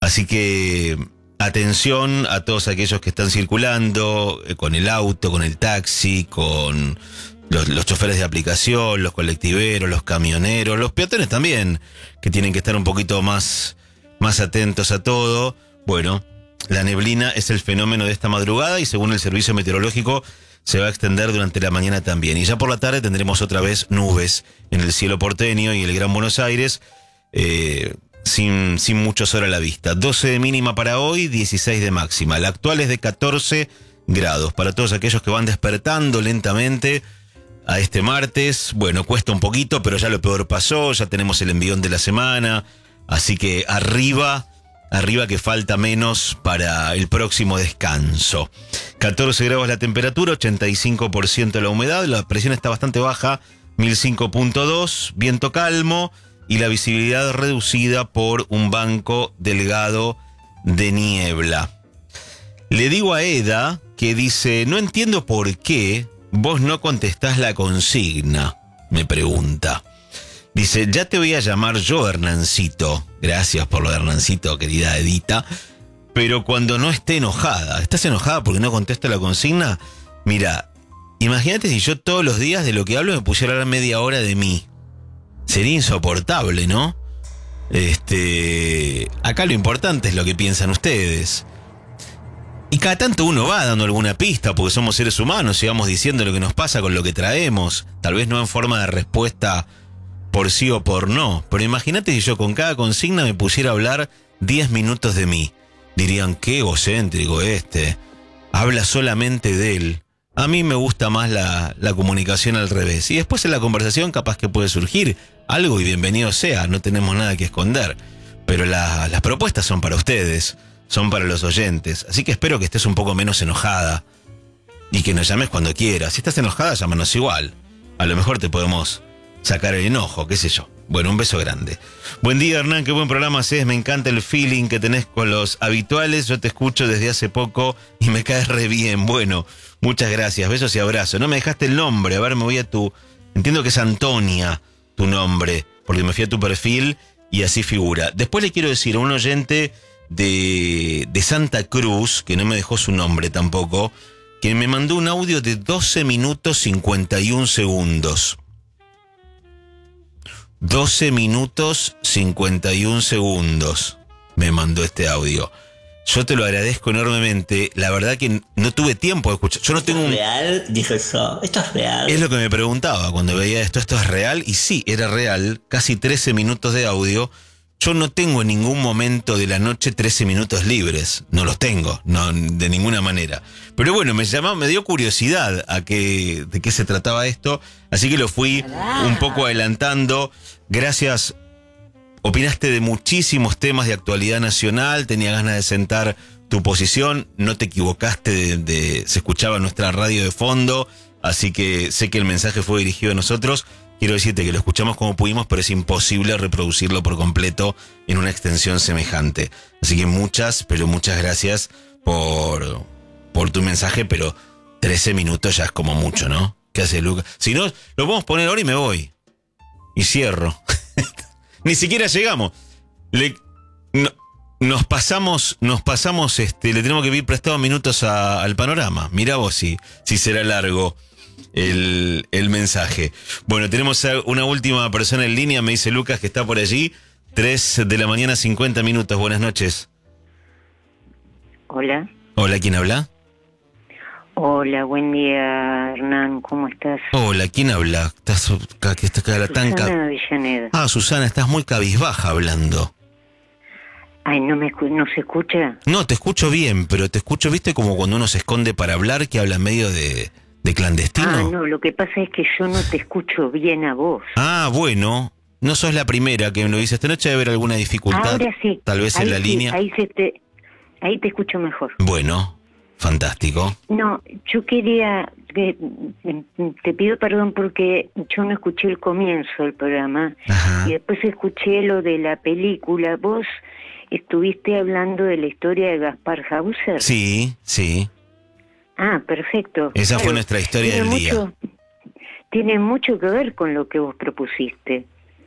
Así que atención a todos aquellos que están circulando con el auto, con el taxi, con los choferes de aplicación, los colectiveros, los camioneros, los peatones también, que tienen que estar un poquito más atentos a todo. Bueno, la neblina es el fenómeno de esta madrugada y según el servicio meteorológico se va a extender durante la mañana también. Y ya por la tarde tendremos otra vez nubes en el cielo porteño y el Gran Buenos Aires, sin mucho sol a la vista. 12 de mínima para hoy, 16 de máxima. La actual es de 14 grados. Para todos aquellos que van despertando lentamente a este martes, bueno, cuesta un poquito, pero ya lo peor pasó, ya tenemos el envión de la semana, así que arriba que falta menos para el próximo descanso. 14 grados la temperatura, 85% la humedad, la presión está bastante baja, 1005.2, viento calmo y la visibilidad reducida por un banco delgado de niebla. Le digo a Eda que dice, no entiendo por qué vos no contestás la consigna, me pregunta. Dice, ya te voy a llamar yo Hernancito. Gracias por lo de Hernancito, querida Edita. Pero cuando no esté enojada. ¿Estás enojada porque no contesto la consigna? Mira, imagínate si yo todos los días de lo que hablo me pusiera a hablar media hora de mí. Sería insoportable, ¿no? Acá lo importante es lo que piensan ustedes. Y cada tanto uno va dando alguna pista, porque somos seres humanos y vamos diciendo lo que nos pasa con lo que traemos. Tal vez no en forma de respuesta por sí o por no. Pero imagínate si yo con cada consigna me pusiera a hablar 10 minutos de mí. Dirían, qué egocéntrico habla solamente de él. A mí me gusta más la comunicación al revés. Y después en la conversación capaz que puede surgir algo y bienvenido sea, no tenemos nada que esconder. Pero las propuestas son para ustedes, son para los oyentes. Así que espero que estés un poco menos enojada y que nos llames cuando quieras. Si estás enojada, llámanos igual. A lo mejor te podemos sacar el enojo, qué sé yo. Bueno, un beso grande. Buen día, Hernán, qué buen programa haces. Me encanta el feeling que tenés con los habituales. Yo te escucho desde hace poco y me caes re bien. Bueno, muchas gracias. Besos y abrazos. No me dejaste el nombre. A ver, me voy a tu... Entiendo que es Antonia tu nombre, porque me fui a tu perfil y así figura. Después le quiero decir a un oyente de Santa Cruz, que no me dejó su nombre tampoco, que me mandó un audio de 12 minutos 51 segundos. 12 minutos 51 segundos me mandó este audio. Yo te lo agradezco enormemente. La verdad que no tuve tiempo de escuchar. Yo no tengo ¿Esto es real? Dijo eso. ¿Esto es real? Es lo que me preguntaba cuando veía esto es real. Y sí, era real. Casi 13 minutos de audio. Yo no tengo en ningún momento de la noche 13 minutos libres. No los tengo, no, de ninguna manera. Pero bueno, me dio curiosidad de qué se trataba esto. Así que lo fui un poco adelantando. Gracias. Opinaste de muchísimos temas de actualidad nacional. Tenía ganas de sentar tu posición. No te equivocaste se escuchaba nuestra radio de fondo. Así que sé que el mensaje fue dirigido a nosotros. Quiero decirte que lo escuchamos como pudimos, pero es imposible reproducirlo por completo en una extensión semejante. Así que muchas gracias por tu mensaje, pero 13 minutos ya es como mucho, ¿no? ¿Qué hace Lucas? Si no, lo podemos poner ahora y me voy. Y cierro. Ni siquiera llegamos. Nos pasamos, le tenemos que pedir prestado minutos al panorama. Mirá vos si será largo el mensaje. Bueno, tenemos a una última persona en línea, me dice Lucas que está por allí. 3 de la mañana, 50 minutos. Buenas noches. Hola. Hola, ¿quién habla? Hola, buen día, Hernán, ¿cómo estás? Hola, ¿quién habla? Susana Avellaneda. Ah, Susana, estás muy cabizbaja hablando. Ay, ¿no se escucha? No, te escucho bien, pero te escucho, ¿viste? Como cuando uno se esconde para hablar, que habla medio de clandestino. Ah, no, lo que pasa es que yo no te escucho bien a vos. Ah, bueno, no sos la primera que me lo dice. Esta noche debe haber alguna dificultad. Ahora sí. Tal vez en la línea. Ahí te escucho mejor. Bueno, fantástico. No, yo quería... te pido perdón porque yo no escuché el comienzo del programa. Ajá. Y después escuché lo de la película. ¿Vos estuviste hablando de la historia de Gaspar Hauser? Sí. Ah, perfecto. Esa fue nuestra historia del día. Tiene mucho que ver con lo que vos propusiste.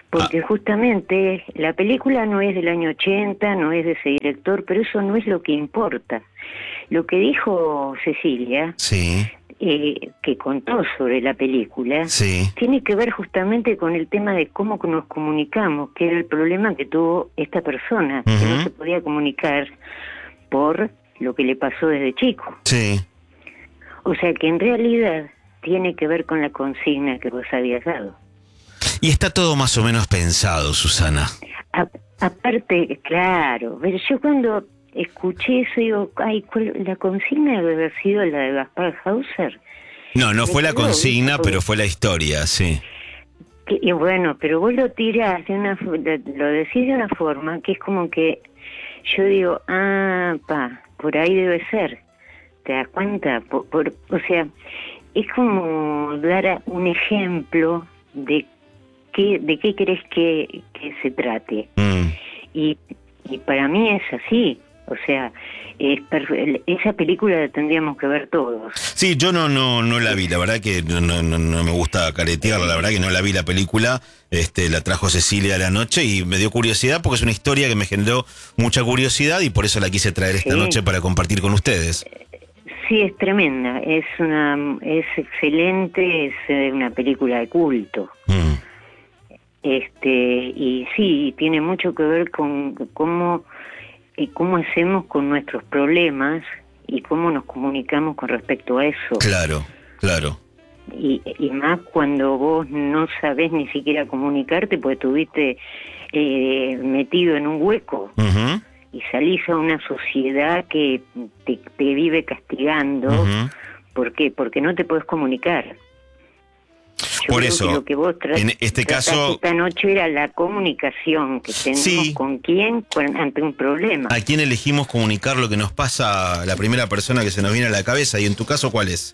Porque justamente la película no es del año 80, no es de ese director, pero eso no es lo que importa. Lo que dijo Cecilia, Sí, que contó sobre la película, sí. tiene que ver justamente con el tema de cómo nos comunicamos, que era el problema que tuvo esta persona, que no Ujú. se podía comunicar por lo que le pasó desde chico. Sí. O sea que en realidad tiene que ver con la consigna que vos habías dado. Y está todo más o menos pensado, Susana. Aparte, claro, pero yo cuando escuché eso digo, ay, la consigna debe haber sido la de Gaspar Hauser. No fue la quedó, consigna, porque- pero fue la historia, sí. Y bueno, pero vos lo tirás lo decís de una forma que es como que yo digo, por ahí debe ser. ¿Te das cuenta? O sea, es como dar un ejemplo de qué querés que se trate. Y para mí es así. O sea, esa película la tendríamos que ver todos. Sí, yo no la vi, la verdad que no me gusta caretearla, la verdad que no la vi la película, la trajo Cecilia a la noche y me dio curiosidad porque es una historia que me generó mucha curiosidad y por eso la quise traer esta noche para compartir con ustedes. Sí, es tremenda, es excelente, es una película de culto. Y sí, tiene mucho que ver con cómo hacemos con nuestros problemas y cómo nos comunicamos con respecto a eso. Claro. Y más cuando vos no sabés ni siquiera comunicarte porque estuviste metido en un hueco. Uh-huh. Y salís a una sociedad que te vive castigando. Uh-huh. ¿Por qué? Porque no te puedes comunicar. Por eso, que lo que vos en este caso, esta noche era la comunicación que tenemos con quién ante un problema. ¿A quién elegimos comunicar lo que nos pasa? La primera persona que se nos viene a la cabeza. ¿Y en tu caso cuál es?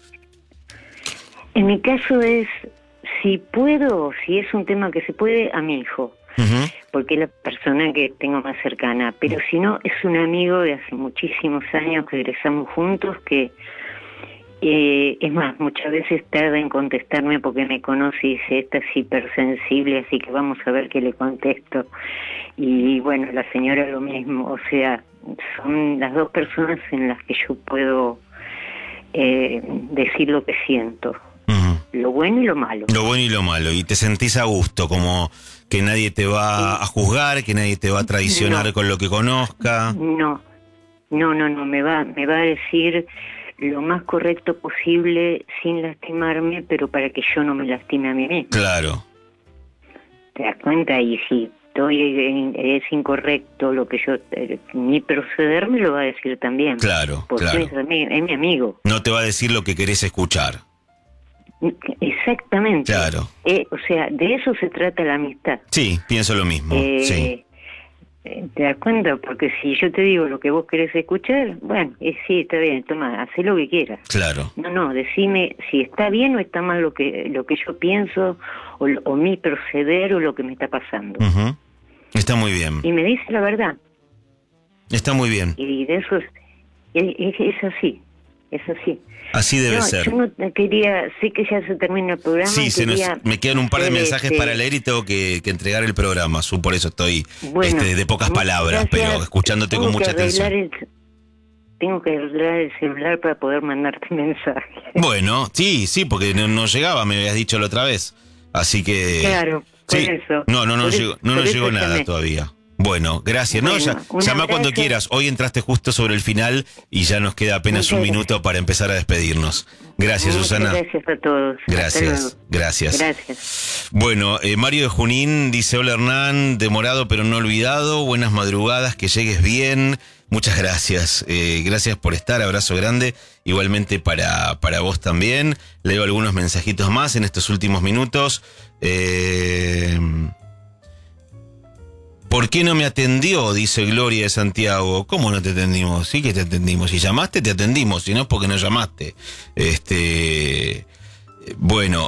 En mi caso es, si es un tema que se puede, a mi hijo. Uh-huh. Porque es la persona que tengo más cercana. Pero si no, es un amigo de hace muchísimos años que egresamos juntos que... es más, muchas veces tarda en contestarme porque me conoce y dice, esta es hipersensible, así que vamos a ver qué le contesto. Y bueno, la señora lo mismo, o sea, son las dos personas en las que yo puedo decir lo que siento. Uh-huh. Lo bueno y lo malo. Lo bueno y lo malo, y te sentís a gusto, como que nadie te va a juzgar, que nadie te va a traicionar con lo que conozca. No, me va a decir lo más correcto posible sin lastimarme, pero para que yo no me lastime a mí mismo. Claro. ¿Te das cuenta? Y si es incorrecto lo que yo... mi proceder me lo va a decir también. Claro, porque claro. es mi amigo. No te va a decir lo que querés escuchar. Exactamente. Claro. O sea, de eso se trata la amistad. Sí, pienso lo mismo, sí. ¿Te das cuenta? Porque si yo te digo lo que vos querés escuchar, bueno, sí, está bien, toma, hacé lo que quieras. Claro. No, decime si está bien o está mal lo que yo pienso, o mi proceder, o lo que me está pasando. Uh-huh. Está muy bien. Y me dice la verdad. Está muy bien. Y de eso es así. Es así. Así debe ser. Yo no quería, sé que ya se termina el programa. Sí, me quedan un par de mensajes para leer y tengo que entregar el programa. Por eso estoy de pocas palabras, pero escuchándote con mucha atención. Tengo que arreglar el celular para poder mandarte mensajes. Bueno, sí, porque no llegaba, me habías dicho la otra vez. Así que... Claro, por sí. eso. No nos llegó nada todavía. Bueno, gracias. Llama cuando quieras. Hoy entraste justo sobre el final y ya nos queda apenas un minuto para empezar a despedirnos. Gracias, Susana. Gracias a todos. Gracias. Bueno, Mario de Junín dice, hola Hernán, demorado pero no olvidado, buenas madrugadas, que llegues bien. Muchas gracias. Gracias por estar, abrazo grande. Igualmente para vos también. Leo algunos mensajitos más en estos últimos minutos. ¿Por qué no me atendió? Dice Gloria de Santiago. ¿Cómo no te atendimos? Sí que te atendimos. Si llamaste, te atendimos. Si no, es porque no llamaste. Bueno,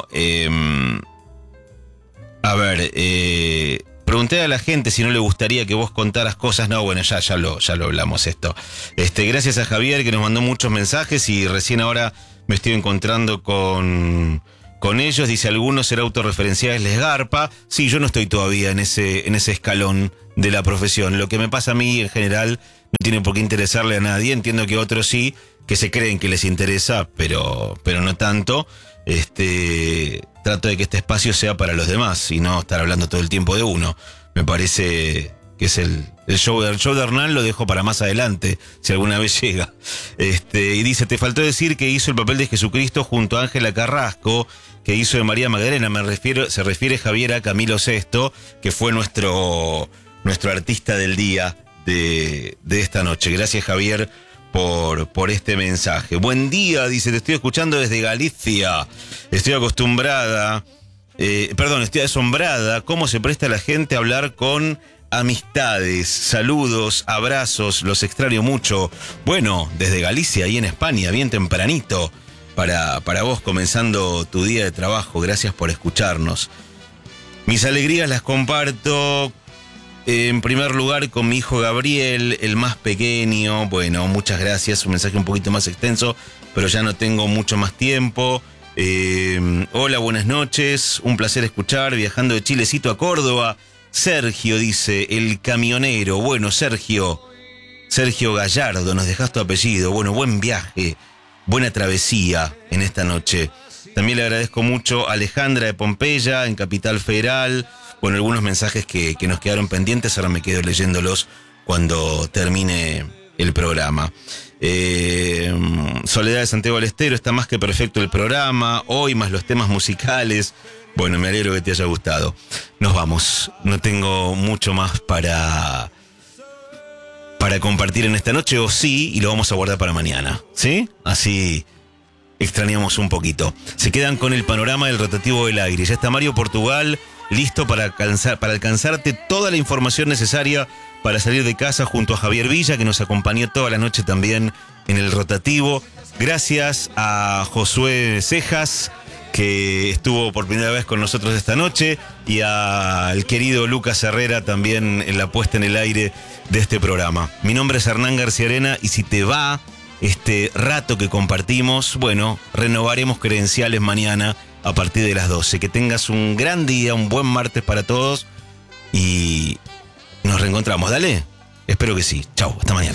a ver, pregunté a la gente si no le gustaría que vos contaras cosas. No, bueno, ya lo hablamos esto. Gracias a Javier que nos mandó muchos mensajes y recién ahora me estoy encontrando con con ellos. Dice, algunos ser autorreferenciales les garpa. Sí, yo no estoy todavía en ese escalón de la profesión. Lo que me pasa a mí en general no tiene por qué interesarle a nadie. Entiendo que otros sí, que se creen que les interesa, pero no tanto. Trato de que este espacio sea para los demás y no estar hablando todo el tiempo de uno. Me parece que es el show de Hernán, lo dejo para más adelante, si alguna vez llega. Y dice, te faltó decir que hizo el papel de Jesucristo junto a Ángela Carrasco, que hizo de María Magdalena. Se refiere Javier a Camilo VI, que fue nuestro artista del día de esta noche. Gracias, Javier, por este mensaje. Buen día, dice, te estoy escuchando desde Galicia. Estoy asombrada cómo se presta la gente a hablar con amistades. Saludos, abrazos, los extraño mucho. Bueno, desde Galicia, ahí en España, bien tempranito, para vos comenzando tu día de trabajo. Gracias por escucharnos. Mis alegrías las comparto en primer lugar con mi hijo Gabriel, el más pequeño. Bueno, muchas gracias, un mensaje un poquito más extenso, pero ya no tengo mucho más tiempo. Hola, buenas noches, un placer escuchar, viajando de Chilecito a Córdoba. Sergio dice, el camionero. Bueno, Sergio Gallardo, nos dejas tu apellido. Bueno, buen viaje, buena travesía en esta noche. También le agradezco mucho a Alejandra de Pompeya, en Capital Federal. Bueno, algunos mensajes que nos quedaron pendientes, ahora me quedo leyéndolos cuando termine el programa. Soledad de Santiago del Estero, está más que perfecto el programa, hoy más los temas musicales. Bueno, me alegro que te haya gustado. Nos vamos, no tengo mucho más para compartir en esta noche, o sí, y lo vamos a guardar para mañana, ¿sí? Así extrañamos un poquito. Se quedan con el panorama del rotativo del aire. Ya está Mario Portugal listo para alcanzarte toda la información necesaria para salir de casa, junto a Javier Villa, que nos acompañó toda la noche también en el rotativo. Gracias a Josué Cejas, que estuvo por primera vez con nosotros esta noche, y al querido Lucas Herrera también en la puesta en el aire de este programa. Mi nombre es Hernán García Arena, y si te va este rato que compartimos, bueno, renovaremos credenciales mañana a partir de las 12. Que tengas un gran día, un buen martes para todos, y nos reencontramos. Dale, espero que sí. Chau, hasta mañana.